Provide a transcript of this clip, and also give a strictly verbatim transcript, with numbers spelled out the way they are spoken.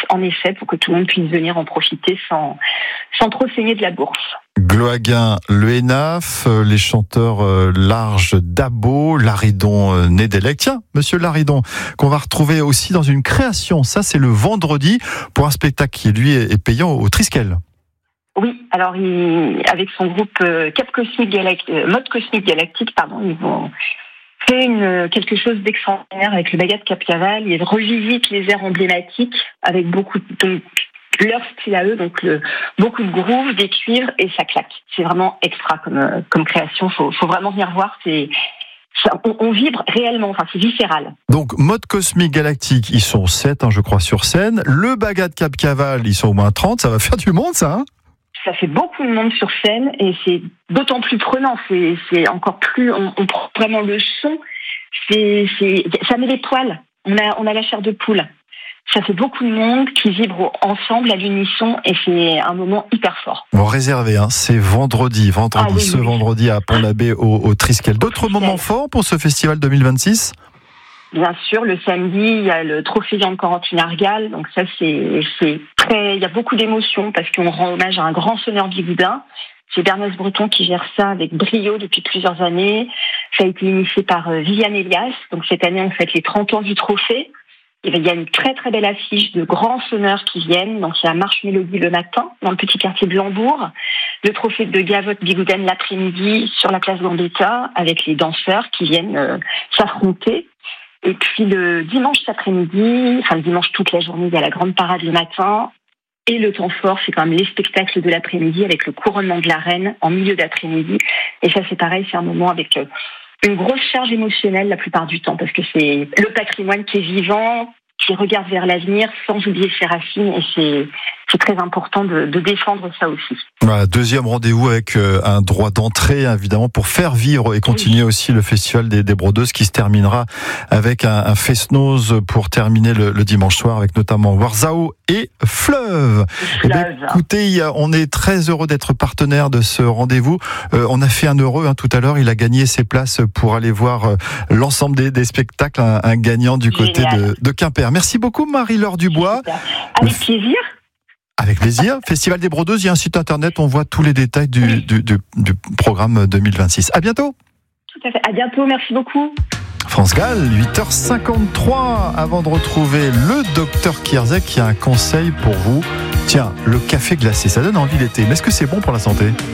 en effet, pour que tout le monde puisse venir en profiter sans, sans trop saigner de la bourse. Gloaguin, le Hénaf, les chanteurs euh, Large, Dabo, Laridon, euh, Nédélec. Tiens, monsieur Laridon, qu'on va retrouver aussi dans une création. Ça, c'est le vendredi pour un spectacle qui, lui, est payant au Triskel. Oui, alors il, avec son groupe euh, Cap Cosmique Galactique, euh, Mode Cosmique Galactique, pardon, ils vont créer une, quelque chose d'extraordinaire avec le Bagat Capcaval. Ils revisitent les airs emblématiques avec beaucoup de leur style à eux, donc le, beaucoup de grooves, des cuivres et ça claque. C'est vraiment extra comme, comme création. Faut, faut vraiment venir voir. C'est, ça, on, on vibre réellement. Enfin, c'est viscéral. Donc, Mode Cosmique Galactique, ils sont sept, hein, je crois, sur scène. Le Bagat Capcaval, ils sont au moins trente. Ça va faire du monde, ça, hein? Ça fait beaucoup de monde sur scène et c'est d'autant plus prenant. C'est, c'est encore plus, on, on prend vraiment le son. C'est, c'est, ça met les poils. On a, on a la chair de poule. Ça fait beaucoup de monde qui vibre ensemble à l'unisson et c'est un moment hyper fort. Bon, réservé, hein, c'est vendredi, vendredi, ah, oui, ce oui. vendredi à Pont-l'Abbé au, au Triskel. D'autres au moments forts pour ce festival deux mille vingt-six ? Bien sûr, le samedi, il y a le trophée Yann Corentine Argal. Donc ça, c'est, c'est très, il y a beaucoup d'émotions parce qu'on rend hommage à un grand sonneur bigoudin. C'est Bernès Breton qui gère ça avec brio depuis plusieurs années. Ça a été initié par Viviane Elias. Donc cette année, on fête les trente ans du trophée. Il y a une très très belle affiche de grands sonneurs qui viennent. Donc il y a Marche Mélodie le matin dans le petit quartier de Blambourg, le trophée de Gavotte Bigouden l'après-midi sur la place Gambetta avec les danseurs qui viennent euh, s'affronter. Et puis le dimanche après-midi, enfin le dimanche toute la journée, il y a la grande parade le matin. Et le temps fort, c'est quand même les spectacles de l'après-midi avec le couronnement de la reine en milieu d'après-midi. Et ça c'est pareil, c'est un moment avec euh, une grosse charge émotionnelle la plupart du temps, parce que c'est le patrimoine qui est vivant, qui regarde vers l'avenir sans oublier ses racines, et c'est, c'est très important de, de défendre ça aussi. Voilà, deuxième rendez-vous avec euh, un droit d'entrée, évidemment, pour faire vivre et continuer oui. aussi le festival des, des brodeuses qui se terminera avec un, un fest-noz pour terminer le, le dimanche soir avec notamment Warzao et Fleuve. Fleuve. Eh bien, écoutez, on est très heureux d'être partenaire de ce rendez-vous. Euh, on a fait un heureux hein, tout à l'heure. Il a gagné ses places pour aller voir euh, l'ensemble des, des spectacles. Un, un gagnant du Génial. côté de, de Quimper. Merci beaucoup Marie-Laure Dubois. Avec plaisir. Avec plaisir. Festival des Brodeuses, il y a un site internet, on voit tous les détails du, oui. du, du, du programme deux mille vingt-six. À bientôt. Tout à fait. À bientôt, merci beaucoup. France Gall, huit heures cinquante-trois, avant de retrouver le docteur Kierzek qui a un conseil pour vous. Tiens, le café glacé, ça donne envie d'été, mais est-ce que c'est bon pour la santé ?